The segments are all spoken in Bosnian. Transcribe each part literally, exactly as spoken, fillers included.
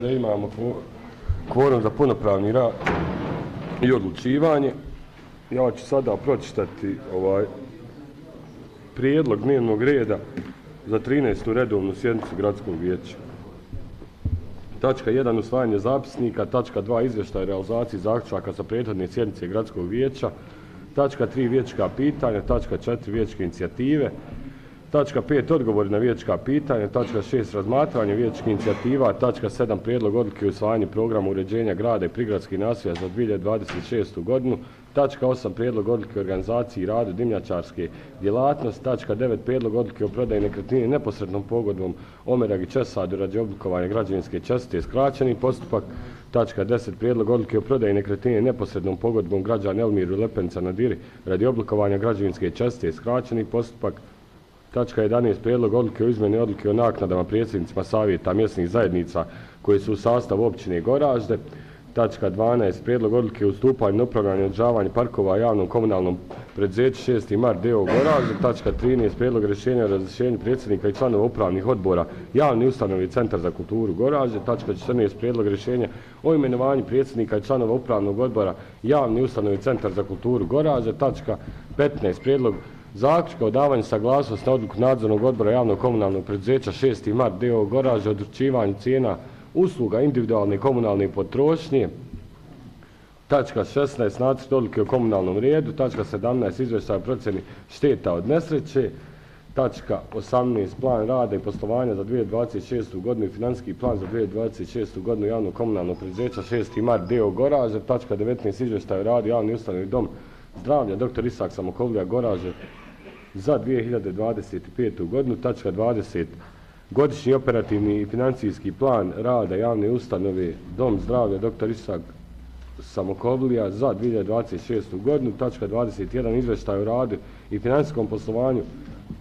Da imamo kvorum za punopravni rad i odlučivanje. Ja ću sada pročitati ovaj prijedlog dnevnog reda za trinaestu redovnu sjednicu gradskog vijeća. Tačka jedan. Usvajanje zapisnika. Tačka dva. Izvještaj realizaciji zaključaka sa prethodne sjednice gradskog vijeća. Tačka tri. Vijećka pitanja. Tačka četiri. Vijećke inicijative. Tačka pet. Odgovori na vijećka pitanja. Tačka šest. Razmatranje vijećkih inicijativa. Tačka sedam. Prijedlog odluke o usvajanju programa uređenja grada i prigradskih naselja za dvije hiljade dvadeset šestu. godinu. Tačka osam. Prijedlog odluke o organizaciji i radu dimnjačarske djelatnosti. Tačka devet. Prijedlog odluke o prodaji nekretnine neposrednom pogodbom Omerag i Česadu radi oblikovanja građevinske čestice, skraćeni postupak. Tačka deset. Prijedlog odluke o prodaji nekretnine neposrednom pogodbom građana Elmiru Lepenca na Diri radi oblikovanja građevinske čestice, skraćeni postupak. Tačka jedanaest. Prijedlog odluke o izmjeni odluke o naknadama predsjednicima savjeta mjesnih zajednica koji su u sastavu općine Goražde. Tačka dvanaest. Prijedlog odluke o ustupanju na upravljanje i održavanje parkova javnom komunalnom preduzeću šesti mart d o o Goražde. Tačka trinaest. Prijedlog rješenja o razrješenju predsjednika i članova upravnih odbora javne ustanove i Centar za kulturu Goražde. Tačka četrnaest. Prijedlog rješenja o imenovanju predsjednika i članova upravnog odbora javne ustanove i Centar za kulturu Goražde. Tačka petnaest. Prijedlog zaključka o davanju saglasnosti na odluku nadzornog odbora javnog komunalnog preduzeća šesti mart d o o Goražde o određivanju cijena usluga individualne komunalne potrošnje. Tačka šesnaest. Nacrt odluke o komunalnom redu. Tačka sedamnaest. Izvještaj o procjeni šteta od nesreće. Tačka osamnaest. Plan rada i poslovanja za dvije hiljade dvadeset šestu. godinu i financijski plan za dvije hiljade dvadeset šestu. godinu javnog komunalnog preduzeća šesti mart d o o Goražde. Tačka devetnaest. Izvještaj o radu javne ustanove dom zdravlja doktor Isak Samokovlija Goražde za dvije hiljade dvadeset petu. godinu. Tačka dvadeset. Godišnji operativni i financijski plan rada javne ustanove dom zdravlja doktor Isak Samokovlija za dvije hiljade dvadeset šestu. godinu. Tačka dvadeset jedan. Izvještaj o radu i financijskom poslovanju e,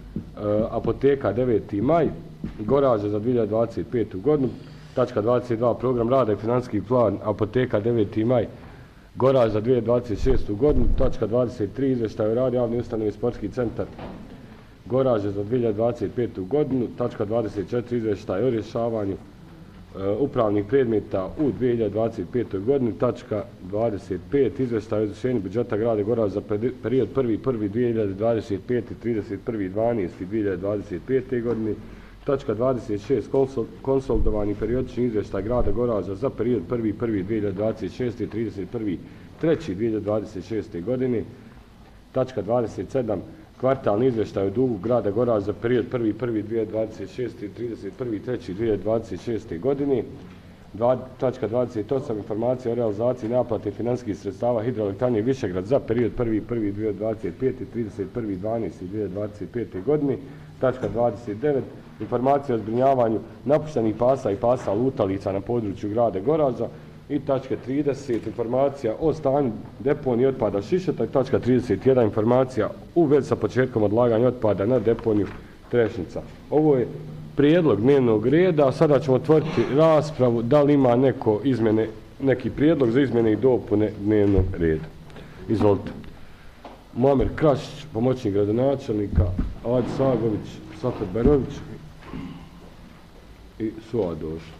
apoteka deveti maj Goražde za dvije hiljade dvadeset petu. godinu. Tačka dvadeset dva. Program rada i financijski plan apoteka deveti maj Goražde za dvije hiljade dvadeset šestu. godinu. Tačka dvadeset tri. Izvještaj o radu javne ustanove sportski centar Goražde za dvije hiljade dvadeset petu. godinu. Tačka dvadeset četiri. Izvještaj o rješavanju e, upravnih predmeta u dvije hiljade dvadeset petoj. godini. Tačka dvadeset pet. Izvještaj o izvršenju budžeta grada Goražde za period prvi prvi dvije hiljade dvadeset pete. trideset prvi dvanaesti dvije hiljade dvadeset pete. godine. Tačka dvadeset šest. Konsolidovani periodični izvještaj grada Goražde za period prvi prvi dvije hiljade dvadeset šeste. trideset prvi treći dvije hiljade dvadeset šeste. godine. Tačka dvadeset sedam. Kvartalni izvještaj o dugu grada Goražde za period prvi prvi dvije hiljade dvadeset šeste. trideset prvi treći dvije hiljade dvadeset šeste. godine. Tačka dvadeset osam. Informacija o realizaciji naplate financijskih sredstava hidroelektrane Višegrad za period prvi prvi dvije hiljade dvadeset pete. trideset prvi dvanaesti dvije hiljade dvadeset pete. godine. Tačka dvadeset devet. Informacija o zbrinjavanju napuštenih pasa i pasa lutalica na području grada Goražda. I tačka trideset. Informacija o stanju deponije otpada Šišeta. I tačka trideset jedan. Informacija u vezi sa početkom odlaganja otpada na deponiju Trešnica. Ovo je prijedlog dnevnog reda. Sada ćemo otvoriti raspravu da li ima neko izmjene, neki prijedlog za izmjene i dopune dnevnog reda. Izvolite. Muamer Krašić, pomoćnik gradonačelnika, Adi Sagović, Safet Berović i Suad došli.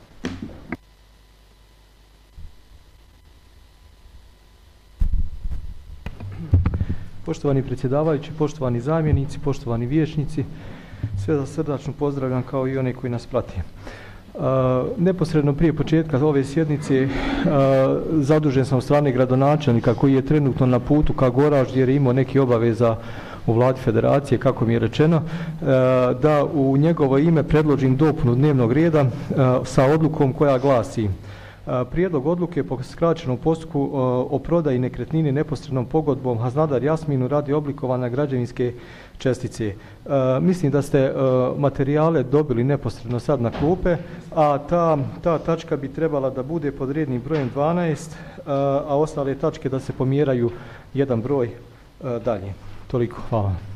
Poštovani predsjedavajući, poštovani zamjenici, poštovani vijećnici, sve za srdačno pozdravljam kao i one koji nas prati. Uh, neposredno prije početka ove sjednice uh, zadužen sam od strane gradonačelnika koji je trenutno na putu ka Goraždi jer je imao neke obaveza u vladi federacije, kako mi je rečeno, uh, da u njegovo ime predložim dopunu dnevnog reda uh, sa odlukom koja glasi: Prijedlog odluke po skraćenom postupku o prodaji nekretnine neposrednom pogodbom Haznadar Jasminu radi oblikovanja građevinske čestice. Mislim da ste materijale dobili neposredno sad na klupe, a ta, ta tačka bi trebala da bude pod rednim brojem dvanaest, a ostale tačke da se pomjeraju jedan broj dalje. Toliko, hvala.